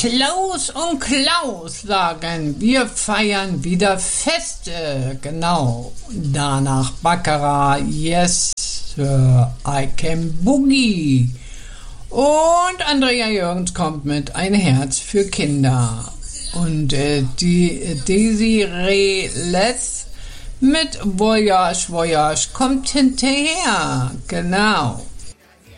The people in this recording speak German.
Klaus und Klaus sagen, wir feiern wieder Feste. Genau. Danach Baccarat, Yes, Sir, I Can Boogie. Und Andrea Jürgens kommt mit Ein Herz für Kinder. Und die Desiree Les mit Voyage, Voyage kommt hinterher. Genau.